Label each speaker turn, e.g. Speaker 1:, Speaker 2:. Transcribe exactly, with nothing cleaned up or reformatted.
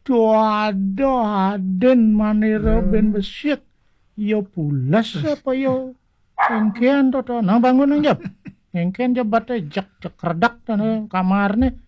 Speaker 1: Aduh, aden manira ben besyek. Yo pulas apa yo engkean to to. Nah bangun aja. Engkean jabate jak jak redak dan kamar nih.